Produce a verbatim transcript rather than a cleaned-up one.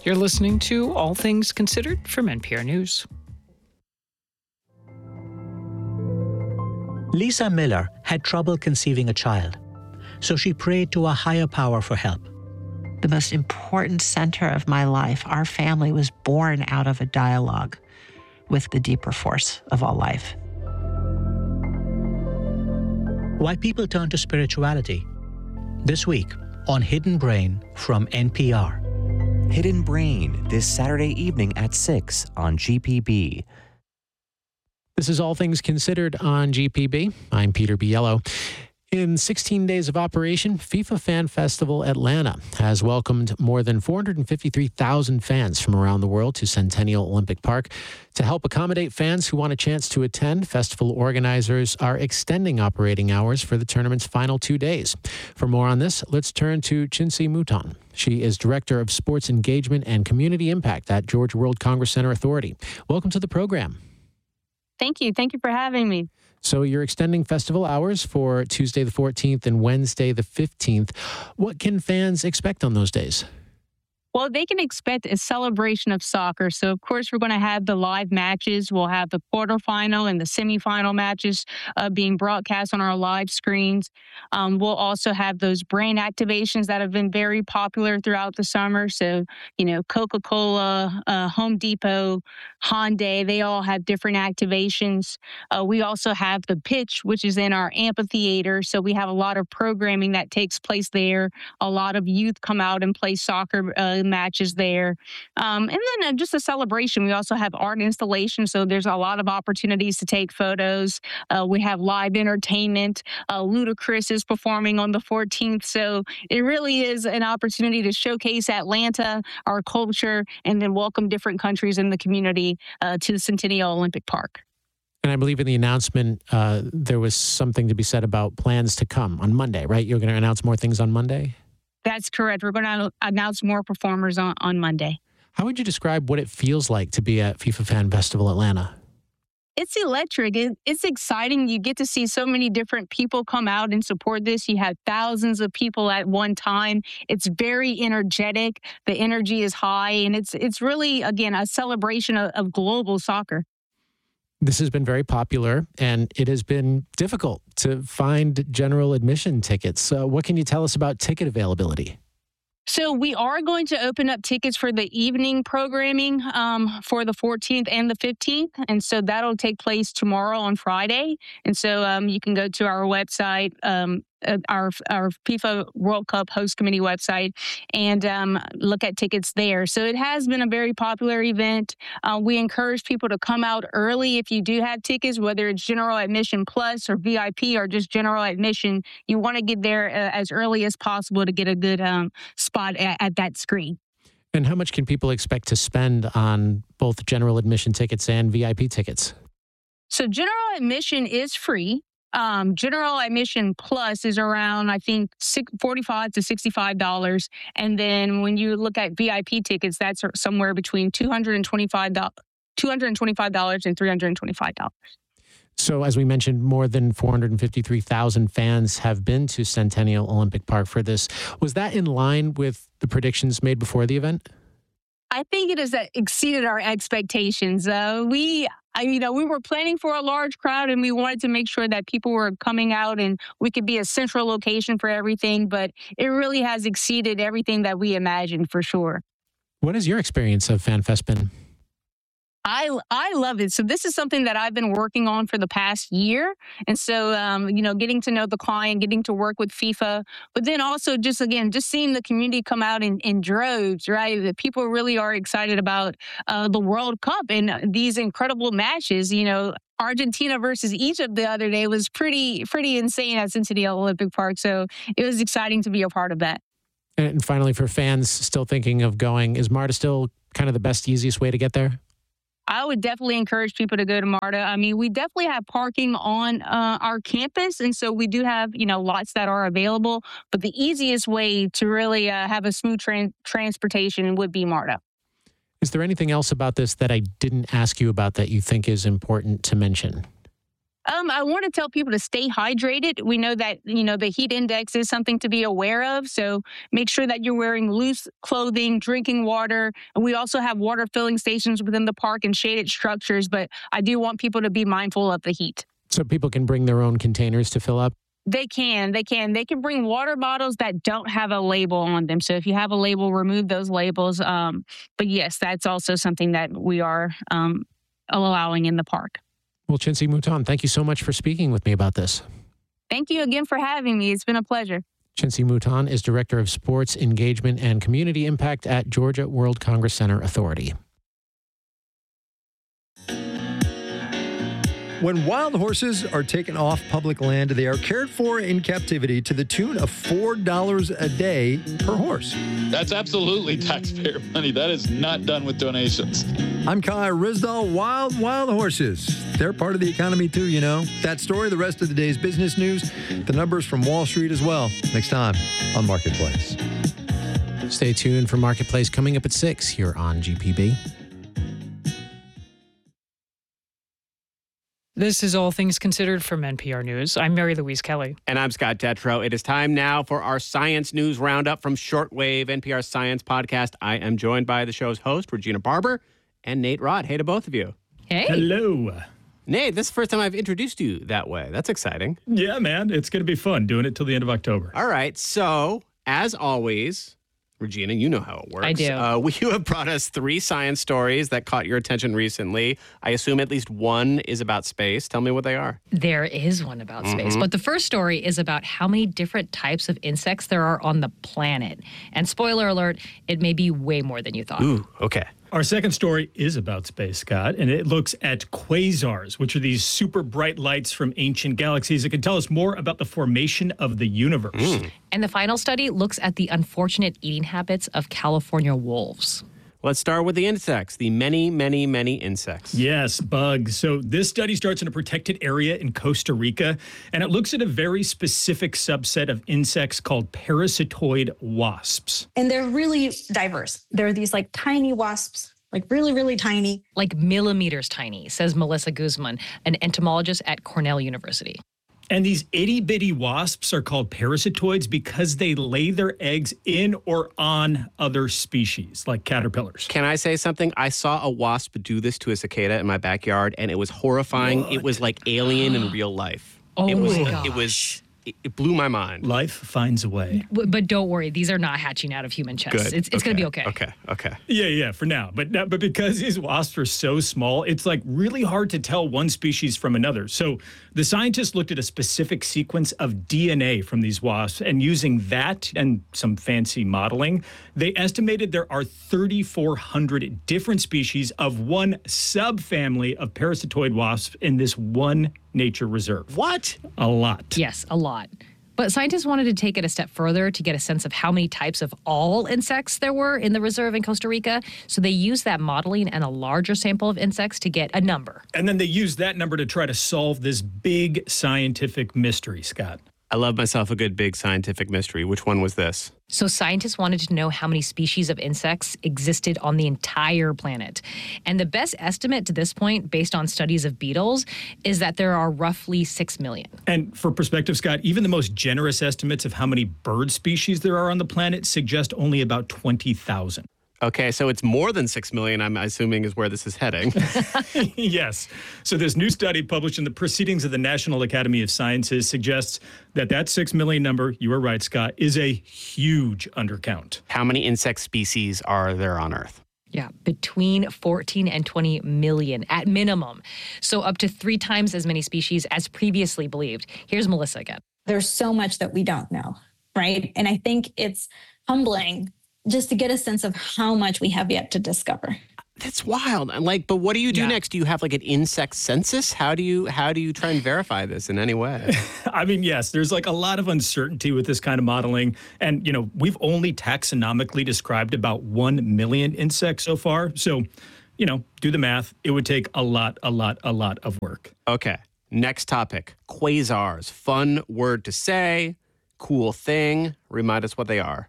You're listening to All Things Considered from N P R News. Lisa Miller had trouble conceiving a child, so she prayed to a higher power for help. The most important center of my life, our family, was born out of a dialogue with the deeper force of all life. Why people turn to spirituality. This week on Hidden Brain from N P R. Hidden Brain, this Saturday evening at six on G P B. This is All Things Considered on G P B. I'm Peter Biello. In sixteen days of operation, FIFA Fan Festival Atlanta has welcomed more than four hundred fifty-three thousand fans from around the world to Centennial Olympic Park. To help accommodate fans who want a chance to attend, festival organizers are extending operating hours for the tournament's final two days. For more on this, let's turn to Chinsi Mouton. She is Director of Sports Engagement and Community Impact at Georgia World Congress Center Authority. Welcome to the program. Thank you. Thank you for having me. So you're extending festival hours for Tuesday the fourteenth and Wednesday the fifteenth. What can fans expect on those days? Well, they can expect a celebration of soccer. So, of course, we're going to have the live matches. We'll have the quarterfinal and the semifinal matches uh, being broadcast on our live screens. Um, we'll also have those brand activations that have been very popular throughout the summer. So, you know, Coca-Cola, uh, Home Depot, Hyundai, they all have different activations. Uh, we also have the pitch, which is in our amphitheater. So we have a lot of programming that takes place there. A lot of youth come out and play soccer uh, matches there. Um, and then uh, just a celebration. We also have art installations, so there's a lot of opportunities to take photos. Uh, we have live entertainment. Uh, Ludacris is performing on the fourteenth, so it really is an opportunity to showcase Atlanta, our culture, and then welcome different countries in the community uh, to the Centennial Olympic Park. And I believe in the announcement, uh, there was something to be said about plans to come on Monday, right? You're going to announce more things on Monday? That's correct. We're going to announce more performers on, on Monday. How would you describe what it feels like to be at FIFA Fan Festival Atlanta? It's electric. It, it's exciting. You get to see so many different people come out and support this. You have thousands of people at one time. It's very energetic. The energy is high, and it's it's really, again, a celebration of, of global soccer. This has been very popular, and it has been difficult to find general admission tickets. Uh, what can you tell us about ticket availability? So we are going to open up tickets for the evening programming um, for the fourteenth and the fifteenth. And so that'll take place tomorrow on Friday. And so um, you can go to our website, um, uh, our our FIFA World Cup host committee website, and um, look at tickets there. So it has been a very popular event. Uh, we encourage people to come out early if you do have tickets, whether it's general admission plus or V I P or just general admission. You want to get there uh, as early as possible to get a good um, spot at, at that screen. And how much can people expect to spend on both general admission tickets and V I P tickets? So general admission is free. Um, general admission plus is around, I think, forty-five to sixty-five dollars. And then when you look at V I P tickets, that's somewhere between two hundred twenty-five dollars two hundred twenty-five dollars and three hundred twenty-five dollars. So as we mentioned, more than four hundred fifty-three thousand fans have been to Centennial Olympic Park for this. Was that in line with the predictions made before the event? I think it has exceeded our expectations. Uh, we, I, you know, we were planning for a large crowd, and we wanted to make sure that people were coming out and we could be a central location for everything. But it really has exceeded everything that we imagined, for sure. What has your experience of FanFest been? I I love it. So this is something that I've been working on for the past year. And so, um, you know, getting to know the client, getting to work with FIFA, but then also just, again, just seeing the community come out in, in droves, right? That people really are excited about uh, the World Cup and these incredible matches. You know, Argentina versus Egypt the other day was pretty, pretty insane at Centennial Olympic Park. So it was exciting to be a part of that. And finally, for fans still thinking of going, is MARTA still kind of the best, easiest way to get there? I would definitely encourage people to go to MARTA. I mean, we definitely have parking on uh, our campus, and so we do have, you know, lots that are available. But the easiest way to really uh, have a smooth tra- transportation would be MARTA. Is there anything else about this that I didn't ask you about that you think is important to mention? Um, I want to tell people to stay hydrated. We know that, you know, the heat index is something to be aware of. So make sure that you're wearing loose clothing, drinking water. And we also have water filling stations within the park and shaded structures. But I do want people to be mindful of the heat. So people can bring their own containers to fill up? They can. They can. They can bring water bottles that don't have a label on them. So if you have a label, remove those labels. Um, but yes, that's also something that we are um, allowing in the park. Well, Chincy Mouton, thank you so much for speaking with me about this. Thank you again for having me. It's been a pleasure. Chincy Mouton is Director of Sports Engagement and Community Impact at Georgia World Congress Center Authority. When wild horses are taken off public land, they are cared for in captivity to the tune of four dollars a day per horse. That's absolutely taxpayer money. That is not done with donations. I'm Kai Rizdal. Wild, wild horses. They're part of the economy too, you know. That story, the rest of the day's business news, the numbers from Wall Street as well. Next time on Marketplace. Stay tuned for Marketplace coming up at six here on G P B. This is All Things Considered from N P R News. I'm Mary Louise Kelly. And I'm Scott Detrow. It is time now for our science news roundup from Shortwave, N P R Science Podcast. I am joined by the show's host, Regina Barber, and Nate Rott. Hey to both of you. Hey. Hello. Nate, this is the first time I've introduced you that way. That's exciting. Yeah, man. It's going to be fun doing it till the end of October. All right. So, as always, Regina, you know how it works. I do. Uh, you have brought us three science stories that caught your attention recently. I assume at least one is about space. Tell me what they are. There is one about Mm-hmm. space. But the first story is about how many different types of insects there are on the planet. And spoiler alert, it may be way more than you thought. Ooh, okay. Our second story is about space, Scott, and it looks at quasars, which are these super bright lights from ancient galaxies that can tell us more about the formation of the universe. Mm. And the final study looks at the unfortunate eating habits of California wolves. Let's start with the insects, the many, many, many insects. Yes, bugs. So this study starts in a protected area in Costa Rica, and it looks at a very specific subset of insects called parasitoid wasps. And they're really diverse. They're these like tiny wasps, like really, really tiny. Like millimeters tiny, says Melissa Guzman, an entomologist at Cornell University. And these itty-bitty wasps are called parasitoids because they lay their eggs in or on other species, like caterpillars. Can I say something? I saw a wasp do this to a cicada in my backyard, and it was horrifying. What? It was like Alien in real life. Oh, it was, my gosh. It was. It, it blew my mind. Life finds a way. W- But don't worry, these are not hatching out of human chests. Good. It's, it's going to be okay. Okay. Okay. Yeah, yeah, for now. But now, but because these wasps are so small, it's like really hard to tell one species from another. So the scientists looked at a specific sequence of D N A from these wasps, and using that and some fancy modeling, they estimated there are three thousand four hundred different species of one subfamily of parasitoid wasps in this one nature reserve. What? A lot. Yes, a lot. But scientists wanted to take it a step further to get a sense of how many types of all insects there were in the reserve in Costa Rica. So they used that modeling and a larger sample of insects to get a number. And then they used that number to try to solve this big scientific mystery, Scott. I love myself a good big scientific mystery. Which one was this? So scientists wanted to know how many species of insects existed on the entire planet. And the best estimate to this point, based on studies of beetles, is that there are roughly six million. And for perspective, Scott, even the most generous estimates of how many bird species there are on the planet suggest only about twenty thousand. Okay, so it's more than six million, I'm assuming, is where this is heading. Yes. So this new study published in the Proceedings of the National Academy of Sciences suggests that that six million number, you were right, Scott, is a huge undercount. How many insect species are there on Earth? Yeah, between fourteen and twenty million at minimum. So up to three times as many species as previously believed. Here's Melissa again. There's so much that we don't know, right? And I think it's humbling just to get a sense of how much we have yet to discover. That's wild. Like, but what do you do Yeah. next? Do you have like an insect census? How do you how do you try and verify this in any way? I mean, yes, there's like a lot of uncertainty with this kind of modeling. And, you know, we've only taxonomically described about one million insects so far. So, you know, do the math. It would take a lot, a lot, a lot of work. Okay. Next topic. Quasars. Fun word to say. Cool thing. Remind us what they are.